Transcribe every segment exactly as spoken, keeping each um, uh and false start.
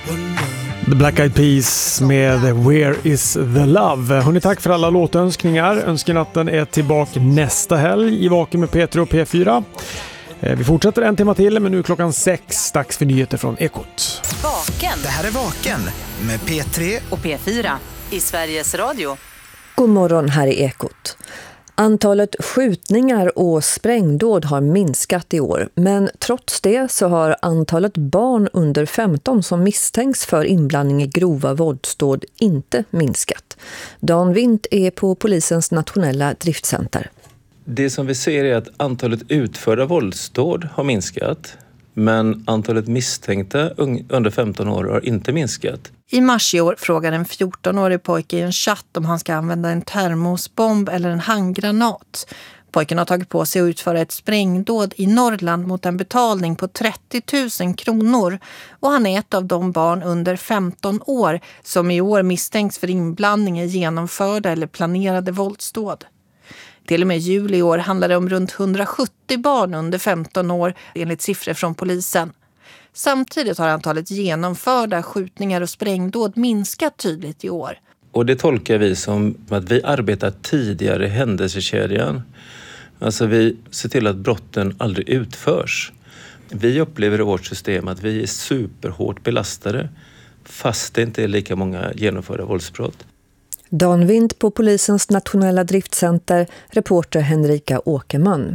The Black Eyed Peas med Where is the Love. Hörrni, tack för alla låtönskningar. Önskenatten är tillbaka nästa helg i Vaken med P tre och P fyra. Vi fortsätter en timme till, men nu är klockan sex. Dags för nyheter från Ekot. Vaken. Det här är Vaken med P tre och P fyra i Sveriges Radio. God morgon, här är Ekot. Antalet skjutningar och sprängdåd har minskat i år, men trots det så har antalet barn under femton som misstänks för inblandning i grova våldsdåd inte minskat. Dan Windt är på polisens nationella driftcenter. Det som vi ser är att antalet utförda våldsdåd har minskat, men antalet misstänkta under femton år har inte minskat. I mars i år frågar en fjortonårig pojke i en chatt om han ska använda en termosbomb eller en handgranat. Pojken har tagit på sig att utföra ett sprängdåd i Norrland mot en betalning på trettio tusen kronor. Och han är ett av de barn under femton år som i år misstänks för inblandning i genomförda eller planerade våldsdåd. Till och med juli i år handlar det om runt hundrasjuttio barn under femton år enligt siffror från polisen. Samtidigt har antalet genomförda skjutningar och sprängdåd minskat tydligt i år. Och det tolkar vi som att vi arbetar tidigare i händelsekedjan. Alltså vi ser till att brotten aldrig utförs. Vi upplever i vårt system att vi är superhårt belastade fast det inte är lika många genomförda våldsbrott. Dan Windt på polisens nationella driftcenter, reporter Henrika Åkerman.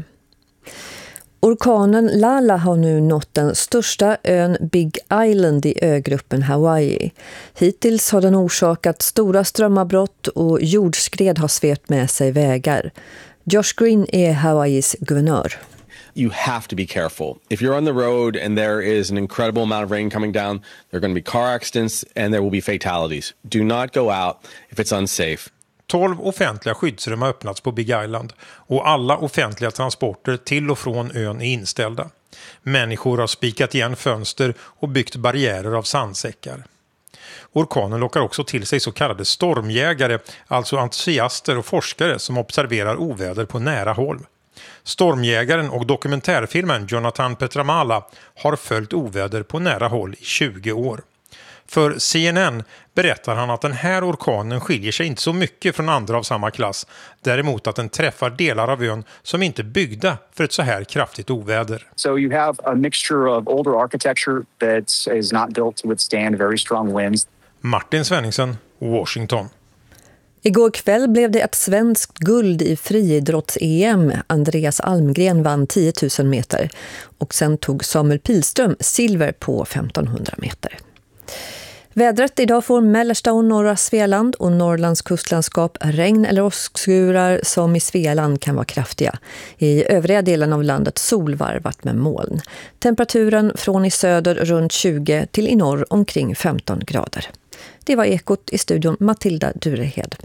Orkanen Lala har nu nått den största ön Big Island i ögruppen Hawaii. Hittills har den orsakat stora strömavbrott och jordskred har svept med sig vägar. Josh Green är Hawaiis guvernör. You have to be careful. If you're on the road and there is an incredible amount of rain coming down, there are going to be car accidents and there will be fatalities. Do not go out if it's unsafe. tolv offentliga skyddsrum har öppnats på Big Island och alla offentliga transporter till och från ön är inställda. Människor har spikat igen fönster och byggt barriärer av sandsäckar. Orkanen lockar också till sig så kallade stormjägare, alltså entusiaster och forskare som observerar oväder på nära håll. Stormjägaren och dokumentärfilmen Jonathan Petramala har följt oväder på nära håll i tjugo år. För C N N berättar han att den här orkanen skiljer sig inte så mycket från andra av samma klass. Däremot att den träffar delar av ön som inte är byggda för ett så här kraftigt oväder. So you have a mixture of older architecture that is not built to withstand very strong winds. Martin Svenningsen, Washington. Igår kväll blev det ett svenskt guld i friidrotts-E M. Andreas Almgren vann tio tusen meter. Och sen tog Samuel Pilström silver på femtonhundra meter. Vädret idag får mellersta och norra Svealand och Norrlands kustlandskap regn eller åskskurar som i Svealand kan vara kraftiga. I övriga delen av landet solvarvat med moln. Temperaturen från i söder runt tjugo till i norr omkring femton grader. Det var Ekot, i studion Matilda Durehed.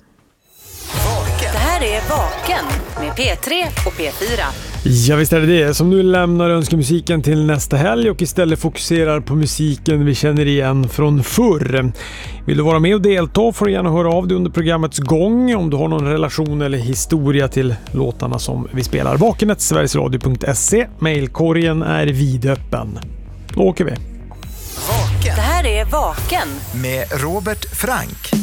Det här är Vaken med P tre och P fyra. Ja, visst är det det som nu lämnar önskemusiken till nästa helg och istället fokuserar på musiken vi känner igen från förr. Vill du vara med och delta får du gärna höra av dig under programmets gång om du har någon relation eller historia till låtarna som vi spelar. Vakenet sverigesradio punkt se. Mailkorgen är vidöppen. Då åker vi. Vaken. Det här är Vaken med Robert Frank.